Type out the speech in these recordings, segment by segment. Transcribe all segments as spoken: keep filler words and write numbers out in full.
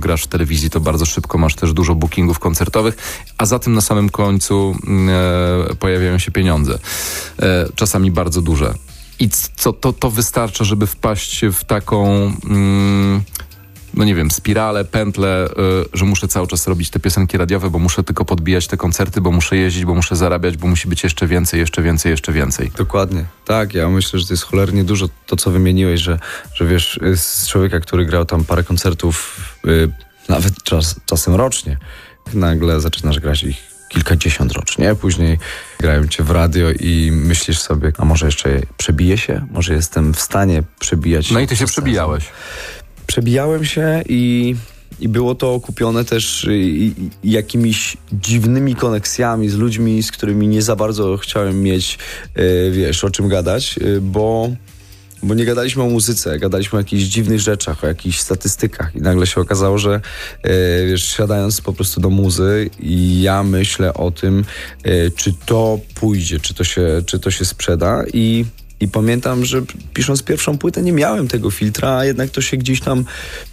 grasz w telewizji, to bardzo szybko masz też dużo bookingów koncertowych, a za tym na samym końcu e, pojawiają się pieniądze. E, czasami bardzo duże. I co, to, to wystarcza, żeby wpaść w taką... Mm, no nie wiem, spiralę, pętlę, y, że muszę cały czas robić te piosenki radiowe, bo muszę tylko podbijać te koncerty, bo muszę jeździć, bo muszę zarabiać, bo musi być jeszcze więcej, jeszcze więcej, jeszcze więcej. Dokładnie. Tak, ja myślę, że to jest cholernie dużo to, co wymieniłeś, że, że wiesz, z człowieka, który grał tam parę koncertów, y, nawet czas, czasem rocznie, nagle zaczynasz grać ich kilkadziesiąt rocznie, później grają cię w radio i myślisz sobie, a może jeszcze przebiję się? Może jestem w stanie przebijać się? No i ty się przebijałeś. Przebijałem się i, i było to okupione też i, i jakimiś dziwnymi koneksjami z ludźmi, z którymi nie za bardzo chciałem mieć, e, wiesz, o czym gadać, e, bo, bo nie gadaliśmy o muzyce, gadaliśmy o jakichś dziwnych rzeczach, o jakichś statystykach i nagle się okazało, że e, wiesz, siadając po prostu do muzy i ja myślę o tym, e, czy to pójdzie, czy to się, czy to się sprzeda i I pamiętam, że pisząc pierwszą płytę nie miałem tego filtra, a jednak to się gdzieś tam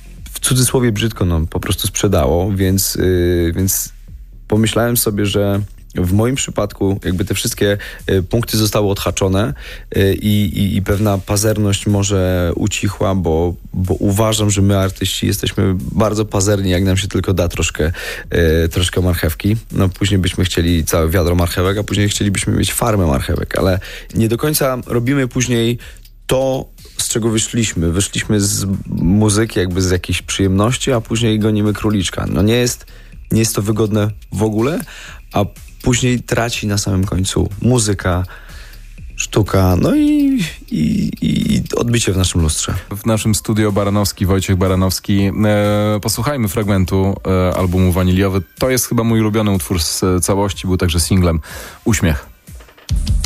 w cudzysłowie brzydko no, po prostu sprzedało, więc, yy, więc pomyślałem sobie, że w moim przypadku jakby te wszystkie y, punkty zostały odhaczone y, i, i pewna pazerność może ucichła, bo, bo uważam, że my artyści jesteśmy bardzo pazerni, jak nam się tylko da troszkę, y, troszkę marchewki. No później byśmy chcieli całe wiadro marchewek, a później chcielibyśmy mieć farmę marchewek, ale nie do końca robimy później to, z czego wyszliśmy. Wyszliśmy z muzyki jakby z jakiejś przyjemności, a później gonimy króliczka. No nie jest, nie jest to wygodne w ogóle, a później traci na samym końcu muzyka, sztuka, no i, i, i odbicie w naszym lustrze. W naszym studio Baranowski, Wojciech Baranowski. E, posłuchajmy fragmentu e, albumu Waniliowy. To jest chyba mój ulubiony utwór z całości, był także singlem Uśmiech.